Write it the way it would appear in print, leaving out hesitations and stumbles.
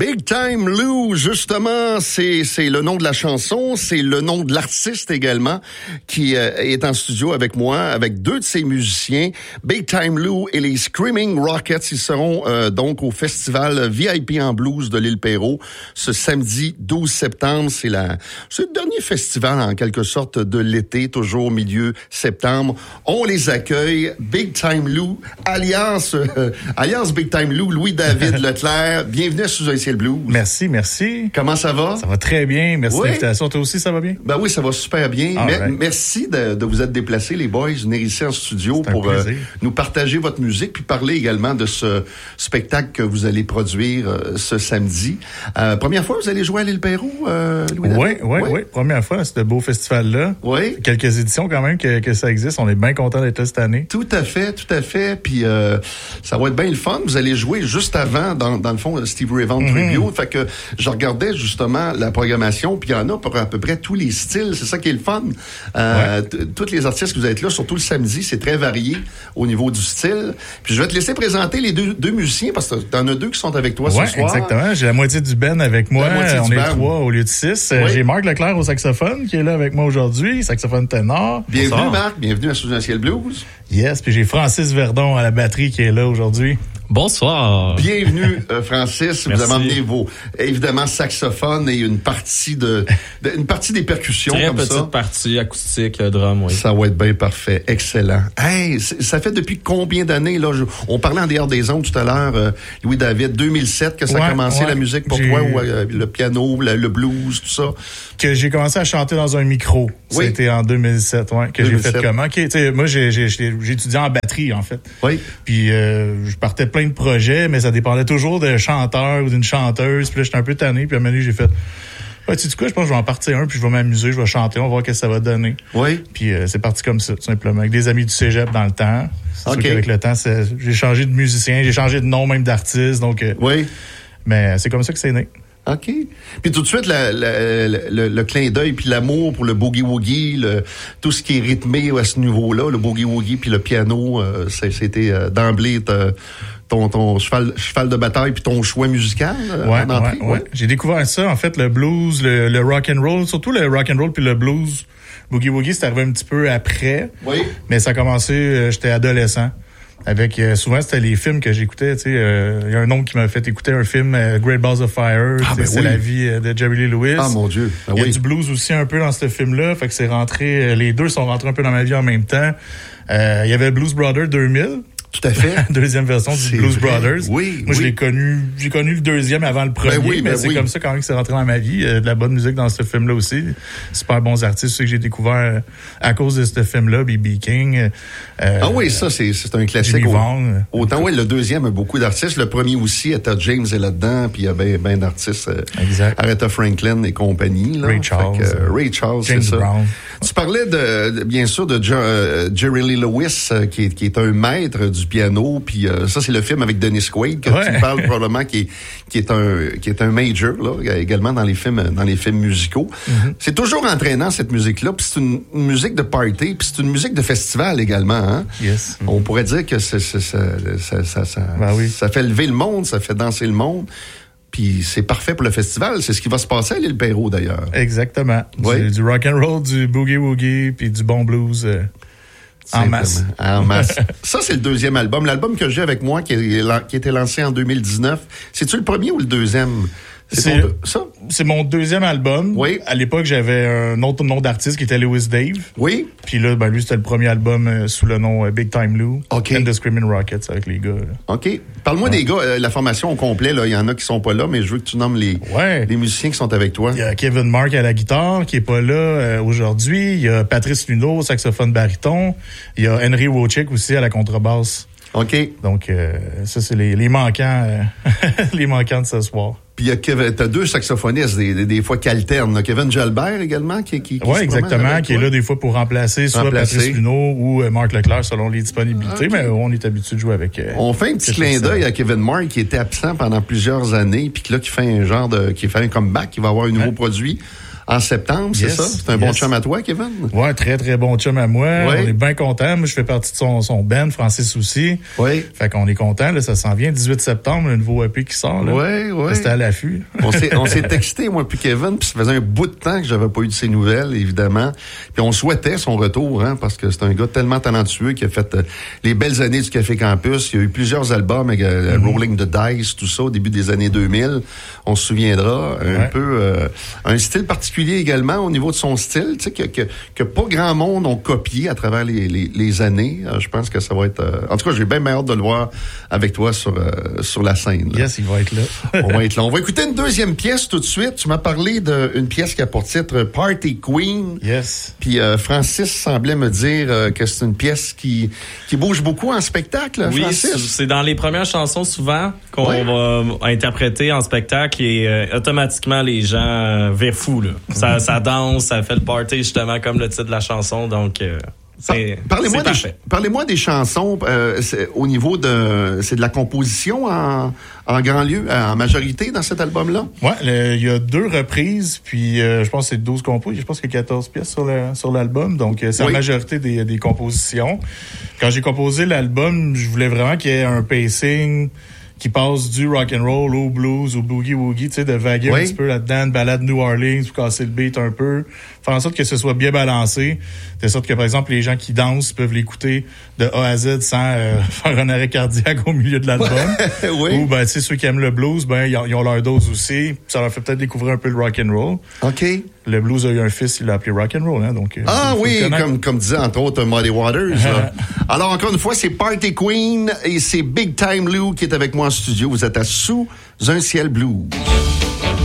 Big Time Lou, justement, c'est le nom de la chanson, c'est le nom de l'artiste également qui est en studio avec moi, avec deux de ses musiciens, Big Time Lou et les Screaming Rockets. Ils seront donc au festival VIP en blues de l'Île Perrot ce samedi 12 septembre. C'est le dernier festival en quelque sorte de l'été, toujours milieu septembre. On les accueille, Big Time Lou, alias Big Time Lou, Louis-David Leclerc. Bienvenue à Sous un ciel blues. Merci. Comment ça va? Ça va très bien. Merci de l'invitation. Toi aussi, ça va bien? Ben oui, ça va super bien. Merci de vous être déplacés, les boys, venir ici en studio pour nous partager votre musique puis parler également de ce spectacle que vous allez produire ce samedi. Première fois que vous allez jouer à l'Île Perrot, Louis-David? Oui. Première fois à ce beau festival-là. Oui. Quelques éditions quand même que ça existe. On est bien contents d'être là cette année. Tout à fait. Puis ça va être bien le fun. Vous allez jouer juste avant, dans le fond, Steve Ray Vaughan Tribute. Fait que je regardais justement la programmation, puis il y en a pour à peu près tous les styles. C'est ça qui est le fun. Tous les artistes que vous êtes là, surtout le samedi, c'est très varié au niveau du style. Puis je vais te laisser présenter les deux musiciens, parce que t'en as deux qui sont avec toi ce soir. Exactement. J'ai la moitié du band avec moi. On est 3 au lieu de 6. J'ai Marc Leclerc au saxophone qui est là avec moi aujourd'hui, saxophone ténor. Bienvenue Marc, bienvenue à Sous un ciel blues. Yes, puis j'ai Francis Verdon à la batterie qui est là aujourd'hui. Bonsoir. Bienvenue, Francis. Merci. Vous avez emmené évidemment, saxophone et une partie des percussions Très comme ça. Très petite partie acoustique, drum, oui. Ça va être bien parfait. Excellent. Hey, ça fait depuis combien d'années, là? On parlait en dehors des ondes tout à l'heure, Louis-David, 2007 que ça a commencé la musique pour toi, ou le piano, le blues, tout ça? Que j'ai commencé à chanter dans un micro. Oui. C'était en 2007, que 2007. J'ai fait comment? Moi, j'ai étudié en batterie, en fait. Oui. Puis, je partais plein de projets, mais ça dépendait toujours d'un chanteur ou d'une chanteuse. Puis là, j'étais un peu tanné. Puis à un moment donné, j'ai fait... tu sais quoi, je pense que je vais en partir un, puis je vais m'amuser, je vais chanter, on va voir ce que ça va donner. Oui. Puis c'est parti comme ça, tout simplement. Avec des amis du cégep dans le temps. C'est sûr qu'avec le temps, j'ai changé de musicien, j'ai changé de nom même d'artiste. Donc, oui. Mais c'est comme ça que c'est né. OK. Puis tout de suite, le clin d'œil puis l'amour pour le boogie-woogie, tout ce qui est rythmé à ce niveau-là, le boogie-woogie puis le piano, c'était d'emblée ton cheval de bataille puis ton choix musical d'entrée. Ouais. J'ai découvert ça, en fait, le blues, le rock and roll, surtout le rock and roll puis le blues. Boogie-woogie, c'est arrivé un petit peu après. Oui. Mais ça a commencé, j'étais adolescent. Avec souvent c'était les films que j'écoutais, tu sais, il y a un oncle qui m'a fait écouter un film Great Balls of Fire, c'est la vie de Jerry Lee Lewis. Ah mon Dieu. Il y a du blues aussi un peu dans ce film-là, fait que c'est rentré, les deux sont rentrés un peu dans ma vie en même temps. Il y avait Blues Brothers 2000. Tout à fait. Deuxième version du Blues Brothers. Oui. Moi, j'ai connu le deuxième avant le premier, mais c'est comme ça quand même que c'est rentré dans ma vie. De la bonne musique dans ce film-là aussi. Super bons artistes, ceux que j'ai découvert à cause de ce film-là, B.B. King. Ça, c'est un classique. Jimmy Vaughan. Autant, le deuxième a beaucoup d'artistes. Le premier aussi, Etta James est là-dedans, puis il y a ben d'artistes. Exact. Aretha Franklin et compagnie. Là. Ray Charles. Ray Charles, James c'est ça. Brown. Tu parlais bien sûr de Jerry Lee Lewis, qui est un maître du piano, puis ça, c'est le film avec Dennis Quaid que tu parles probablement, qui est un major, là, également dans les films musicaux. Mm-hmm. C'est toujours entraînant, cette musique-là, puis c'est une musique de party, puis c'est une musique de festival également, hein? Yes. Mm-hmm. On pourrait dire que ça fait lever le monde, ça fait danser le monde. Puis c'est parfait pour le festival. C'est ce qui va se passer à l'Île Perrot, d'ailleurs. Exactement. Du rock and roll, du boogie-woogie, puis du bon blues en masse. En masse. Ça, c'est le deuxième album. L'album que j'ai avec moi, qui a été lancé en 2019, c'est-tu le premier ou le deuxième? C'est mon deuxième album. Oui. À l'époque, j'avais un autre nom d'artiste qui était Lewis Dave. Oui. Puis là, lui, c'était le premier album sous le nom Big Time Lou. OK. And the Screaming Rockets avec les gars. Là. OK. Parle-moi des gars, la formation au complet, là. Il y en a qui sont pas là, mais je veux que tu nommes les musiciens qui sont avec toi. Il y a Kevin Mark à la guitare, qui est pas là aujourd'hui. Il y a Patrice Luneau au saxophone baryton. Il y a Henry Wojcik aussi à la contrebasse. OK. Donc, ça, c'est les manquants, les manquants de ce soir. Puis t'as deux saxophonistes, des fois qui alternent. Là. Kevin Jalbert également, qui exactement, qui est là des fois pour remplacer soit Patrice Luneau ou Marc Leclerc selon les disponibilités, mais on est habitué de jouer avec. On fait un petit clin d'œil à Kevin Mark qui était absent pendant plusieurs années, puis là qui fait qui fait un comeback, qui va avoir un nouveau produit en septembre, c'est ça? C'est un bon chum à toi, Kevin? Ouais, très, très bon chum à moi. Oui. On est bien contents. Moi, je fais partie de son band, Francis aussi. Oui. Fait qu'on est contents, là. Ça s'en vient. 18 septembre, le nouveau EP qui sort, là. Oui. C'était à l'affût. On s'est texté, moi puis Kevin, puis ça faisait un bout de temps que j'avais pas eu de ses nouvelles, évidemment. Puis on souhaitait son retour, hein, parce que c'est un gars tellement talentueux qui a fait les belles années du Café Campus. Il y a eu plusieurs albums, Rolling the Dice, tout ça, au début des années 2000. On se souviendra un peu... un style particulier également au niveau de son style, tu sais, que pas grand monde ont copié à travers les années. Je pense que ça va être... en tout cas, j'ai bien hâte de le voir avec toi sur la scène. Là. Yes, il va être là. On va être là. On va écouter une deuxième pièce tout de suite. Tu m'as parlé d'une pièce qui a pour titre Party Queen. Yes. Puis Francis semblait me dire que c'est une pièce qui bouge beaucoup en spectacle, oui, Francis. C'est dans les premières chansons souvent qu'on va interpréter en spectacle et automatiquement les gens virent fous. Là. Ça danse, ça fait le party justement comme le titre de la chanson. Donc Parlez-moi des chansons au niveau c'est de la composition en grand lieu, en majorité dans cet album-là? Ouais, il y a 2 reprises, puis je pense que c'est 12 compos. Je pense qu'il y a 14 pièces sur l'album, donc c'est la majorité des compositions. Quand j'ai composé l'album, je voulais vraiment qu'il y ait un pacing qui passe du rock and roll au blues, au boogie-woogie, tu sais, de vaguer un petit peu là-dedans, de balade New Orleans, pour casser le beat un peu, faire en sorte que ce soit bien balancé, de sorte que, par exemple, les gens qui dansent peuvent l'écouter de A à Z sans faire un arrêt cardiaque au milieu de l'album. Ou, ben, tu sais, ceux qui aiment le blues, ben, ils ont leur dose aussi, ça leur fait peut-être découvrir un peu le rock and roll. OK. Le blues a eu un fils, il l'a appelé rock and roll, hein, donc. Comme disait entre autres Muddy Waters. Alors, encore une fois, c'est Party Queen et c'est Big Time Lou qui est avec moi en studio. Vous êtes à Sous un ciel blues.